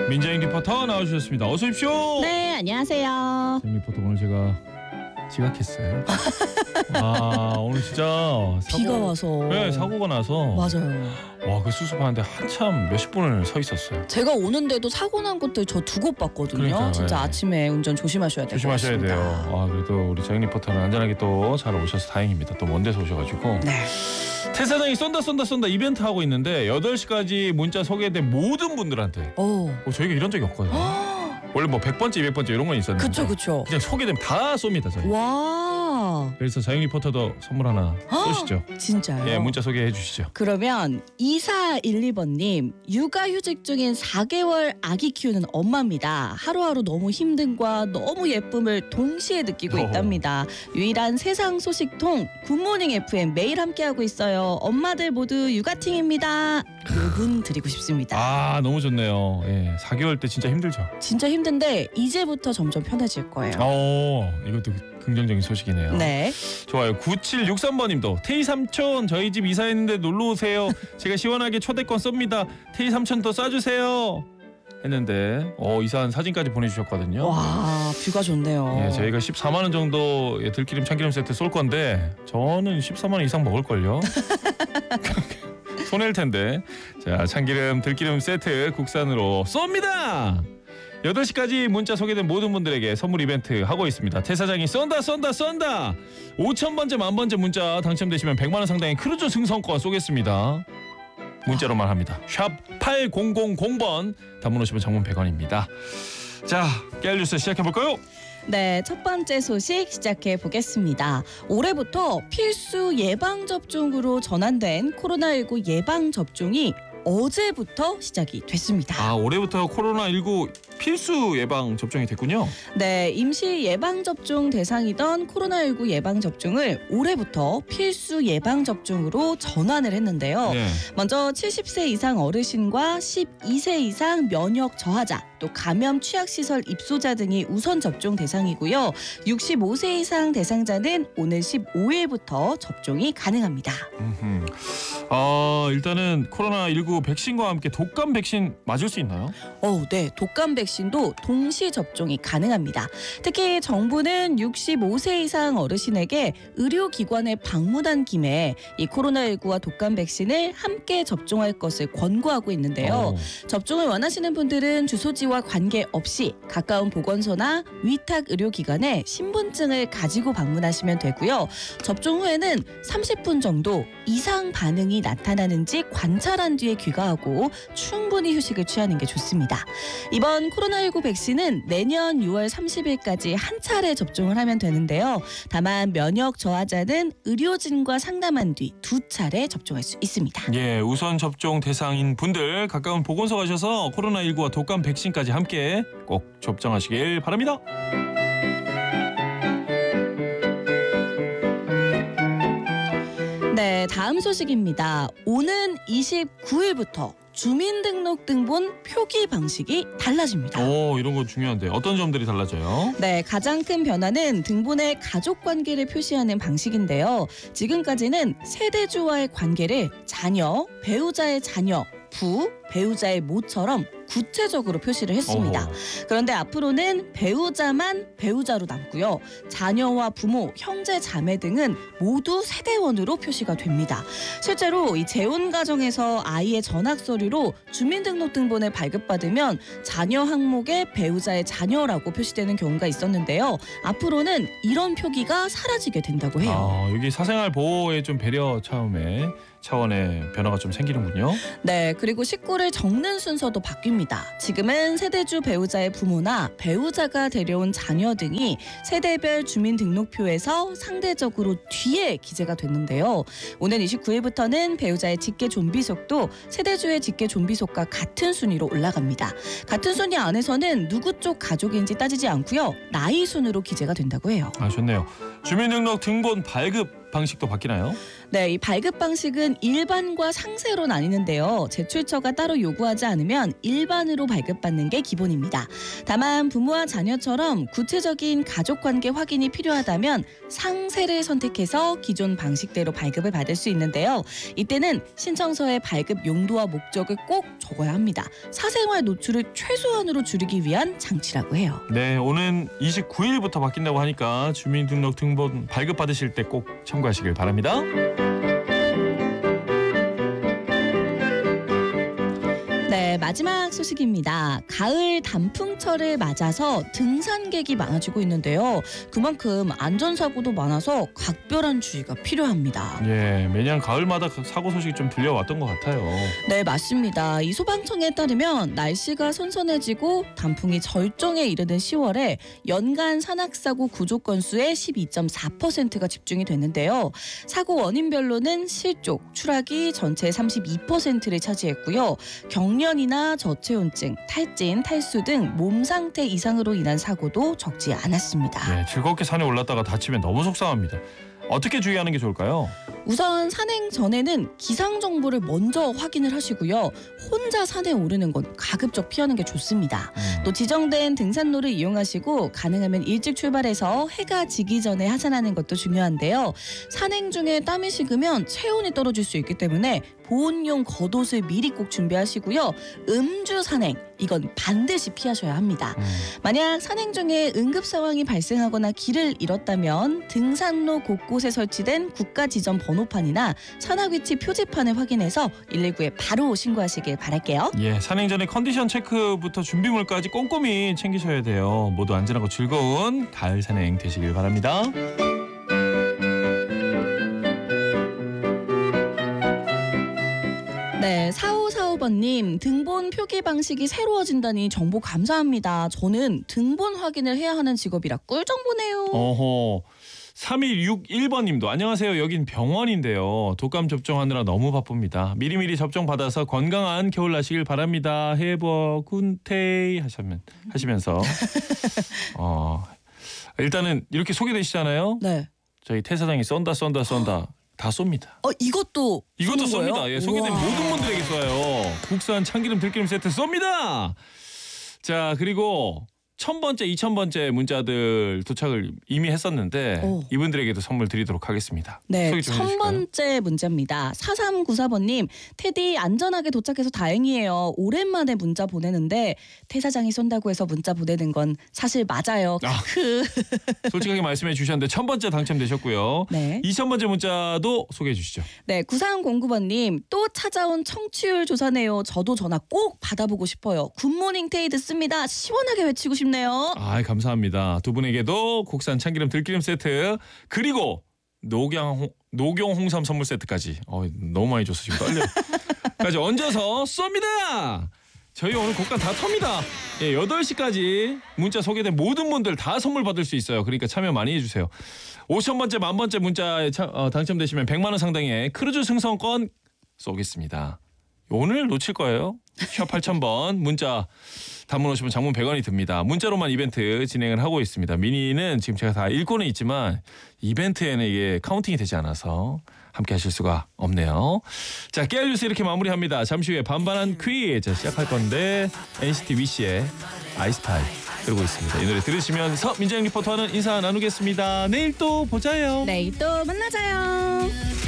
민자인 리포터 나와주셨습니다. 어서 오십시오. 네, 안녕하세요. 리포터 오늘 제가 지각했어요. 오늘 진짜 비가 와서. 네, 사고가 나서. 맞아요. 와, 그 수습하는데 한참 몇십 분을 서 있었어요. 제가 오는데도 사고 난 곳들 저 두 곳 봤거든요. 그러니까요, 진짜 네. 아침에 운전 조심하셔야 돼요. 조심하셔야 돼요. 그래도 우리 자인 리포터는 안전하게 또 잘 오셔서 다행입니다. 또 먼 데서 오셔가지고. 네. 태 사장이 쏜다 이벤트 하고 있는데 8시까지 문자 소개된 모든 분들한테 저희가 이런 적이 없거든요. 원래 뭐 100번째, 200번째 이런 건 있었는데 그쵸. 그냥 소개되면 다 쏩니다 저희. 와. 그래서 자인 리포터도 선물 하나 쏘시죠. 진짜요? 예, 문자 소개해 주시죠. 그러면 2412번님, 육아휴직 중인 4개월 아기 키우는 엄마입니다. 하루하루 너무 힘듦과 너무 예쁨을 동시에 느끼고 있답니다. 유일한 세상 소식통 굿모닝 FM 매일 함께하고 있어요. 엄마들 모두 육아팅입니다. 요분 드리고 싶습니다. 너무 좋네요. 예, 4개월 때 진짜 힘들죠. 진짜 힘든데 이제부터 점점 편해질 거예요. 이것도 긍정적인 소식이네요. 네. 좋아요. 9763번님도 태희 삼촌 저희 집 이사했는데 놀러 오세요. 제가 시원하게 초대권 쏩니다. 태희 삼촌도 쏴주세요. 했는데 이사한 사진까지 보내주셨거든요. 와, 뷰가 좋네요. 예, 저희가 14만 원 정도의 들기름 참기름 세트 쏠 건데 저는 14만 원 이상 먹을 걸요. 손해일 텐데. 자, 참기름 들기름 세트 국산으로 쏩니다. 8시까지 문자 소개된 모든 분들에게 선물 이벤트 하고 있습니다. 태 사장이 쏜다. 5,000번째, 10,000번째 문자 당첨되시면 100만 원 상당의 크루즈 승선권 쏘겠습니다. 문자로만 합니다. 샵 8000번, 단문 50원, 장문 100원입니다. 자, 깨알 뉴스 시작해볼까요? 네, 첫 번째 소식 시작해 보겠습니다. 올해부터 필수 예방접종으로 전환된 코로나19 예방접종이 어제부터 시작이 됐습니다. 올해부터 코로나19 필수 예방 접종이 됐군요. 네, 임시 예방접종 대상이던 코로나19 예방접종을 올해부터 필수 예방접종으로 전환을 했는데요. 네. 먼저 70세 이상 어르신과 12세 이상 면역 저하자, 또 감염 취약시설 입소자 등이 우선 접종 대상이고요. 65세 이상 대상자는 오늘 15일부터 접종이 가능합니다. 일단은 코로나19 백신과 함께 독감 백신 맞을 수 있나요? 네, 독감 백신도 동시 접종이 가능합니다. 특히 정부는 65세 이상 어르신에게 의료기관에 방문한 김에 이 코로나19와 독감 백신을 함께 접종할 것을 권고하고 있는데요. 접종을 원하시는 분들은 주소지와 관계없이 가까운 보건소나 위탁 의료기관에 신분증을 가지고 방문하시면 되고요. 접종 후에는 30분 정도 이상 반응이 나타나는지 관찰한 뒤에 귀가하고 충분히 휴식을 취하는 게 좋습니다. 이번 코로나19 백신은 내년 6월 30일까지 한 차례 접종을 하면 되는데요. 다만 면역 저하자는 의료진과 상담한 뒤 2차례 접종할 수 있습니다. 예, 우선 접종 대상인 분들 가까운 보건소 가셔서 코로나19와 독감 백신까지 함께 꼭 접종하시길 바랍니다. 네, 다음 소식입니다. 오는 29일부터 주민등록등본 표기 방식이 달라집니다. 이런 거 중요한데 어떤 점들이 달라져요? 네, 가장 큰 변화는 등본의 가족관계를 표시하는 방식인데요. 지금까지는 세대주와의 관계를 자녀, 배우자의 자녀, 부, 배우자의 모처럼 구체적으로 표시를 했습니다. 그런데 앞으로는 배우자만 배우자로 남고요. 자녀와 부모, 형제, 자매 등은 모두 세대원으로 표시가 됩니다. 실제로 이 재혼 가정에서 아이의 전학 서류로 주민등록등본을 발급받으면 자녀 항목에 배우자의 자녀라고 표시되는 경우가 있었는데요. 앞으로는 이런 표기가 사라지게 된다고 해요. 여기 사생활 보호에 좀 배려 차원의 변화가 좀 생기는군요. 네, 그리고 식구를 적는 순서도 바뀝니다. 지금은 세대주 배우자의 부모나 배우자가 데려온 자녀 등이 세대별 주민등록표에서 상대적으로 뒤에 기재가 됐는데요. 오는 29일부터는 배우자의 직계 존비속도 세대주의 직계 존비속과 같은 순위로 올라갑니다. 같은 순위 안에서는 누구 쪽 가족인지 따지지 않고요. 나이 순으로 기재가 된다고 해요. 좋네요. 주민등록 등본 발급 방식도 바뀌나요? 네, 이 발급 방식은 일반과 상세로 나뉘는데요. 제출처가 따로 요구하지 않으면 일반으로 발급받는 게 기본입니다. 다만 부모와 자녀처럼 구체적인 가족관계 확인이 필요하다면 상세를 선택해서 기존 방식대로 발급을 받을 수 있는데요. 이때는 신청서에 발급 용도와 목적을 꼭 적어야 합니다. 사생활 노출을 최소한으로 줄이기 위한 장치라고 해요. 네, 오는 29일부터 바뀐다고 하니까 주민등록 등본 발급 받으실 때 꼭 참고하시길 바랍니다. 네, 마지막 소식입니다. 가을 단풍철을 맞아서 등산객이 많아지고 있는데요. 그만큼 안전사고도 많아서 각별한 주의가 필요합니다. 예, 매년 가을마다 사고 소식이 좀 들려왔던 것 같아요. 네, 맞습니다. 이 소방청에 따르면 날씨가 선선해지고 단풍이 절정에 이르는 10월에 연간 산악사고 구조 건수의 12.4%가 집중이 됐는데요. 사고 원인별로는 실족, 추락이 전체의 32%를 차지했고요. 경련이나 저체온증, 탈진, 탈수 등 몸 상태 이상으로 인한 사고도 적지 않았습니다. 네, 즐겁게 산에 올랐다가 다치면 너무 속상합니다. 어떻게 주의하는 게 좋을까요? 우선 산행 전에는 기상 정보를 먼저 확인을 하시고요. 혼자 산에 오르는 건 가급적 피하는 게 좋습니다. 또 지정된 등산로를 이용하시고 가능하면 일찍 출발해서 해가 지기 전에 하산하는 것도 중요한데요. 산행 중에 땀이 식으면 체온이 떨어질 수 있기 때문에 보온용 겉옷을 미리 꼭 준비하시고요. 음주 산행, 이건 반드시 피하셔야 합니다. 만약 산행 중에 응급 상황이 발생하거나 길을 잃었다면 등산로 곳곳에 설치된 국가 지정 번호판이나 산악 위치 표지판을 확인해서 119에 바로 신고하시길 바랄게요. 예, 산행 전에 컨디션 체크부터 준비물까지 꼼꼼히 챙기셔야 돼요. 모두 안전하고 즐거운 가을 산행 되시길 바랍니다. 네, 4545번님, 등본 표기 방식이 새로워진다니 정보 감사합니다. 저는 등본 확인을 해야 하는 직업이라 꿀정보네요. 어허. 3161번님도 안녕하세요. 여긴 병원인데요. 독감 접종하느라 너무 바쁩니다. 미리미리 접종 받아서 건강한 겨울 나시길 바랍니다. 해버 군테이 하시면서 일단은 이렇게 소개되시잖아요. 네. 저희 태사장이 쏜다 다 쏩니다. 이것도 쏘는 쏩니다. 거예요? 예, 소개된 우와. 모든 분들에게 쏴요. 국산 참기름 들기름 세트 쏩니다. 자, 그리고 1000번째, 2000번째 문자들 도착을 이미 했었는데 이분들에게도 선물 드리도록 하겠습니다. 네, 소개 좀 해주실까요? 1000번째 문자입니다. 4394번님, 테디 안전하게 도착해서 다행이에요. 오랜만에 문자 보내는데 태사장이 쏜다고 해서 문자 보내는 건 사실 맞아요. 솔직하게 말씀해 주셨는데 1000번째 당첨되셨고요. 네. 2000번째 문자도 소개해 주시죠. 네, 9309번님, 또 찾아온 청취율 조사네요. 저도 전화 꼭 받아보고 싶어요. 굿모닝 테이 듣습니다. 시원하게 외치고 싶네요. 아, 감사합니다. 두 분에게도 국산 참기름 들기름 세트 그리고 녹용 홍삼 선물 세트까지 너무 많이 줬어 지금 떨려. 까지 얹어서 쏩니다. 저희 오늘 곡간 다 텁니다. 예, 8시까지 문자 소개된 모든 분들 다 선물 받을 수 있어요. 그러니까 참여 많이 해주세요. 5000번째, 10,000번째 문자에 당첨되시면 100만 원 상당의 크루즈 승선권 쏘겠습니다. 오늘 놓칠 거예요. 샵 8000번 문자 단문 50원 장문 100원이 듭니다. 문자로만 이벤트 진행을 하고 있습니다. 미니는 지금 제가 다 읽고는 있지만 이벤트에는 이게 카운팅이 되지 않아서 함께 하실 수가 없네요. 자, 깨알 뉴스 이렇게 마무리합니다. 잠시 후에 반반한 퀴즈 시작할 건데 NCT 위시의 아이스타일 들고 있습니다. 이 노래 들으시면서 민정 리포터는 인사 나누겠습니다. 내일 또 보자요. 내일 또 만나자요.